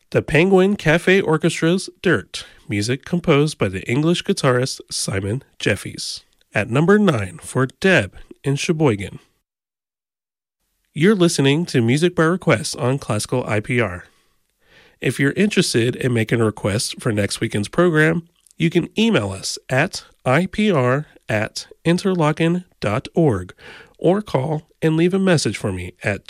The Penguin Cafe Orchestra's Dirt, music composed by the English guitarist Simon Jeffries. At number 9 for Deb in Sheboygan. You're listening to Music by Request on Classical IPR. If you're interested in making a request for next weekend's program, you can email us at ipr@interlochen.org or call and leave a message for me at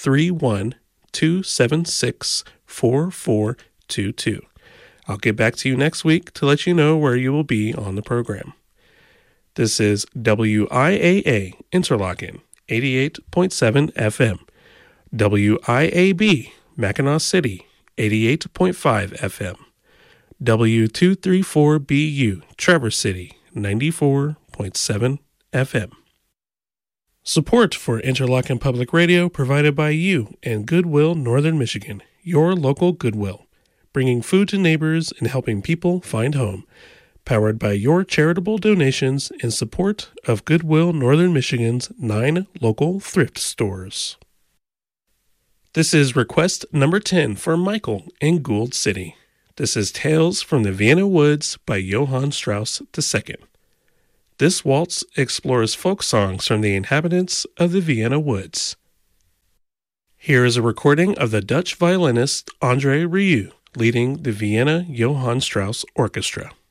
231-276-4422. I'll get back to you next week to let you know where you will be on the program. This is WIAA Interlochen 88.7 FM, WIAB Mackinac City 88.5 FM, W234BU Traverse City 94.7 FM. Support for Interlochen Public Radio provided by you and Goodwill Northern Michigan, your local Goodwill, bringing food to neighbors and helping people find home. Powered by your charitable donations in support of Goodwill Northern Michigan's 9 local thrift stores. This is request number 10 for Michael in Gould City. This is Tales from the Vienna Woods by Johann Strauss II. This waltz explores folk songs from the inhabitants of the Vienna Woods. Here is a recording of the Dutch violinist André Rieu leading the Vienna Johann Strauss Orchestra.